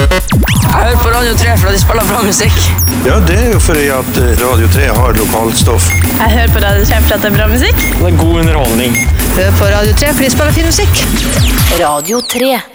Jeg hører på Radio 3 for at de spiller bra musikk. Ja, det jo fordi at Radio 3 har lokalstoff. Jeg hører på Radio 3 for at det bra musikk. Det god underholdning. Hør på Radio 3 for de spiller fin musikk. Radio 3.